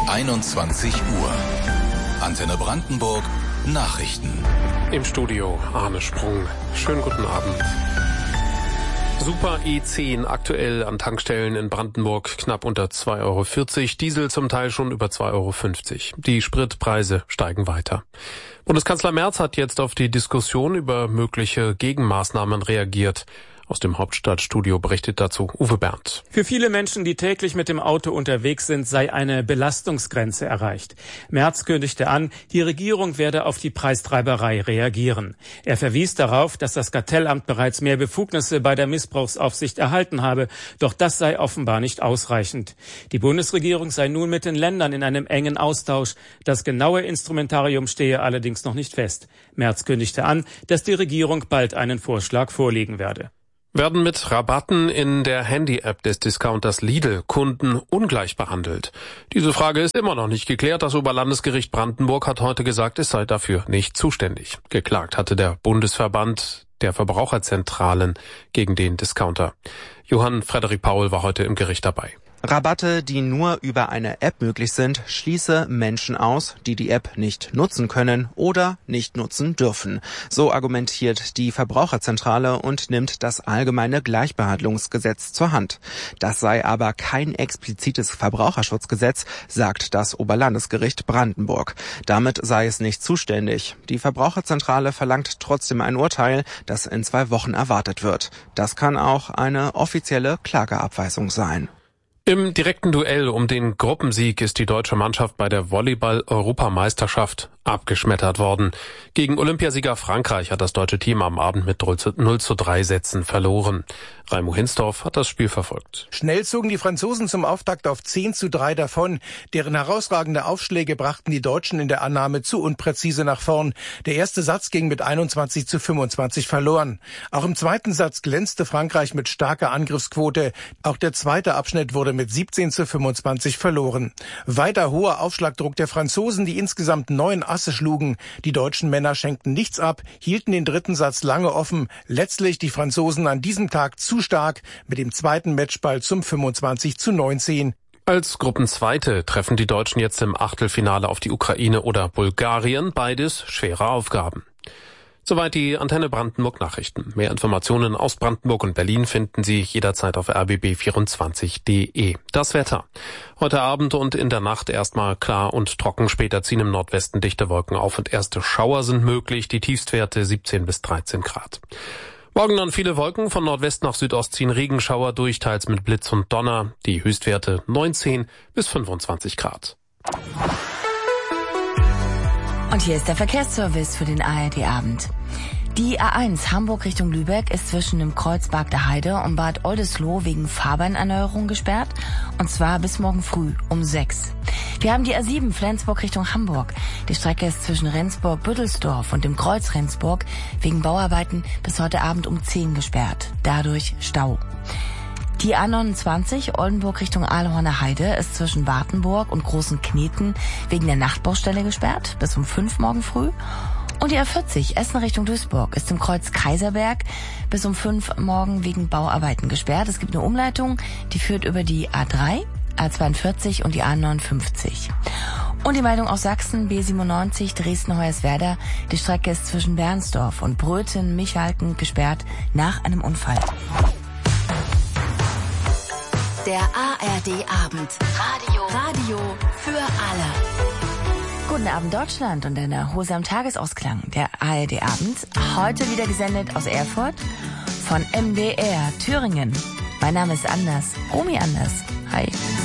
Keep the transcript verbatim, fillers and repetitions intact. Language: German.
einundzwanzig Uhr. Antenne Brandenburg Nachrichten. Im Studio Arne Sprung. Schönen guten Abend. Super E zehn aktuell an Tankstellen in Brandenburg knapp unter zwei Euro vierzig, Diesel zum Teil schon über zwei Euro fünfzig. Die Spritpreise steigen weiter. Bundeskanzler Merz hat jetzt auf die Diskussion über mögliche Gegenmaßnahmen reagiert. Aus dem Hauptstadtstudio berichtet dazu Uwe Berndt. Für viele Menschen, die täglich mit dem Auto unterwegs sind, sei eine Belastungsgrenze erreicht. Merz kündigte an, die Regierung werde auf die Preistreiberei reagieren. Er verwies darauf, dass das Kartellamt bereits mehr Befugnisse bei der Missbrauchsaufsicht erhalten habe. Doch das sei offenbar nicht ausreichend. Die Bundesregierung sei nun mit den Ländern in einem engen Austausch. Das genaue Instrumentarium stehe allerdings noch nicht fest. Merz kündigte an, dass die Regierung bald einen Vorschlag vorlegen werde. Werden mit Rabatten in der Handy-App des Discounters Lidl Kunden ungleich behandelt? Diese Frage ist immer noch nicht geklärt. Das Oberlandesgericht Brandenburg hat heute gesagt, es sei dafür nicht zuständig. Geklagt hatte der Bundesverband der Verbraucherzentralen gegen den Discounter. Johann Frederik Paul war heute im Gericht dabei. Rabatte, die nur über eine App möglich sind, schließe Menschen aus, die die App nicht nutzen können oder nicht nutzen dürfen. So argumentiert die Verbraucherzentrale und nimmt das allgemeine Gleichbehandlungsgesetz zur Hand. Das sei aber kein explizites Verbraucherschutzgesetz, sagt das Oberlandesgericht Brandenburg. Damit sei es nicht zuständig. Die Verbraucherzentrale verlangt trotzdem ein Urteil, das in zwei Wochen erwartet wird. Das kann auch eine offizielle Klageabweisung sein. Im direkten Duell um den Gruppensieg ist die deutsche Mannschaft bei der Volleyball-Europameisterschaft abgeschmettert worden. Gegen Olympiasieger Frankreich hat das deutsche Team am Abend mit null zu drei Sätzen verloren. Raimo Hinsdorf hat das Spiel verfolgt. Schnell zogen die Franzosen zum Auftakt auf zehn zu drei davon. Deren herausragende Aufschläge brachten die Deutschen in der Annahme zu unpräzise nach vorn. Der erste Satz ging mit einundzwanzig zu fünfundzwanzig verloren. Auch im zweiten Satz glänzte Frankreich mit starker Angriffsquote. Auch der zweite Abschnitt wurde mit siebzehn zu fünfundzwanzig verloren. Weiter hoher Aufschlagdruck der Franzosen, die insgesamt neun Asse schlugen. Die deutschen Männer schenkten nichts ab, hielten den dritten Satz lange offen. Letztlich die Franzosen an diesem Tag zu stark mit dem zweiten Matchball zum fünfundzwanzig zu neunzehn. Als Gruppenzweite treffen die Deutschen jetzt im Achtelfinale auf die Ukraine oder Bulgarien. Beides schwere Aufgaben. Soweit die Antenne Brandenburg Nachrichten. Mehr Informationen aus Brandenburg und Berlin finden Sie jederzeit auf r b b vierundzwanzig punkt d e. Das Wetter. Heute Abend und in der Nacht erstmal klar und trocken. Später ziehen im Nordwesten dichte Wolken auf und erste Schauer sind möglich. Die Tiefstwerte siebzehn bis dreizehn Grad. Morgen dann viele Wolken. Von Nordwest nach Südost ziehen Regenschauer durch, teils mit Blitz und Donner. Die Höchstwerte neunzehn bis fünfundzwanzig Grad. Und hier ist der Verkehrsservice für den A R D-Abend. Die A eins Hamburg Richtung Lübeck ist zwischen dem Kreuz Barg der Heide und Bad Oldesloe wegen Fahrbahnerneuerung gesperrt. Und zwar bis morgen früh um sechs. Wir haben die A sieben Flensburg Richtung Hamburg. Die Strecke ist zwischen Rendsburg-Büttelsdorf und dem Kreuz Rendsburg wegen Bauarbeiten bis heute Abend um zehn gesperrt. Dadurch Stau. Die A neunundzwanzig Oldenburg Richtung Ahlhorner Heide ist zwischen Wartenburg und Großen Kneten wegen der Nachtbaustelle gesperrt bis um fünf morgen früh. Und die A vierzig Essen Richtung Duisburg ist im Kreuz Kaiserberg bis um fünf morgen wegen Bauarbeiten gesperrt. Es gibt eine Umleitung, die führt über die A drei, A zweiundvierzig und die A neunundfünfzig. Und die Meldung aus Sachsen, B siebenundneunzig Dresden-Hoyerswerda. Die Strecke ist zwischen Bernsdorf und Bröthen-Michalken gesperrt nach einem Unfall. Der A R D-Abend. Radio. Radio für alle. Guten Abend Deutschland und eine Hose am Tagesausklang. Der A R D-Abend, heute wieder gesendet aus Erfurt von M D R Thüringen. Mein Name ist Anders, Romy Anders. Hi.